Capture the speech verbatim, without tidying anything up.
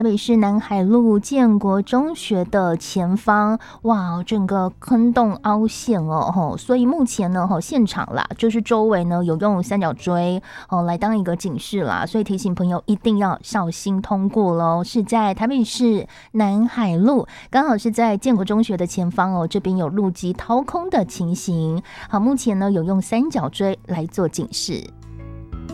台北市南海路建国中学的前方，哇，整个坑洞凹陷哦，吼，所以目前呢，吼，现场啦，就是周围呢有用三角锥哦来当一个警示啦，所以提醒朋友一定要小心通过喽。是在台北市南海路，刚好是在建国中学的前方哦，这边有路基掏空的情形。好，目前呢有用三角锥来做警示。